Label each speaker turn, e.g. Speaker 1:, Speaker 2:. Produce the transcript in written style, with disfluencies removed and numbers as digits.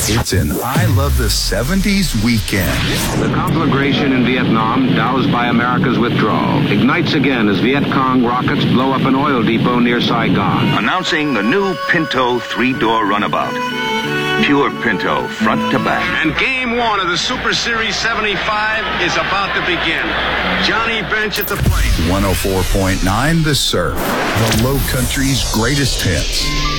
Speaker 1: It's an I Love the 70s weekend.
Speaker 2: The conflagration in Vietnam, doused by America's withdrawal, ignites again as Viet Cong rockets blow up an oil depot near Saigon.
Speaker 3: Announcing the new Pinto 3-door runabout. Pure Pinto, front to back.
Speaker 2: And game one of the Super Series 75 is about to begin. Johnny Bench at the plate.
Speaker 1: 104.9 The Surf, the Low Country's greatest hits.